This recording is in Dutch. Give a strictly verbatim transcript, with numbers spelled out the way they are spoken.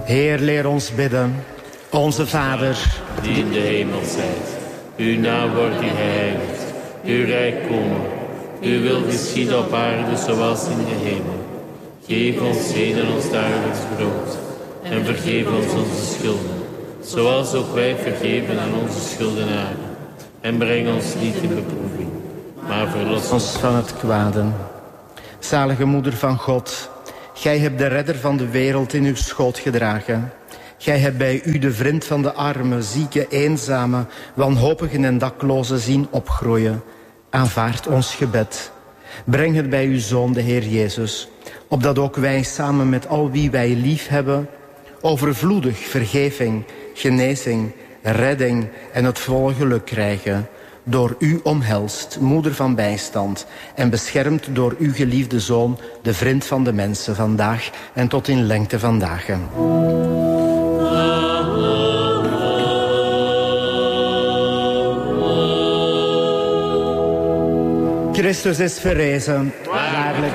Heer, leer ons bidden. Onze Vader, die in de hemel zijt. Uw naam wordt geheiligd. Uw rijk komen. Uw wil geschieden op aarde zoals in de hemel. Geef ons heden ons dagelijks brood. En vergeef ons onze schulden. Zoals ook wij vergeven aan onze schuldenaren. En breng ons niet in beproeving. Maar verlos ons van het kwade. Zalige Moeder van God, gij hebt de redder van de wereld in uw schoot gedragen. Gij hebt bij u de vriend van de armen, zieke, eenzame, wanhopigen en daklozen zien opgroeien. Aanvaard ons gebed. Breng het bij uw Zoon, de Heer Jezus, opdat ook wij samen met al wie wij lief hebben, overvloedig vergeving, genezing, redding en het volle geluk krijgen. Door u omhelst, moeder van bijstand, en beschermd door uw geliefde Zoon, de vriend van de mensen, vandaag en tot in lengte van dagen. Christus is verrezen. Waarlijk.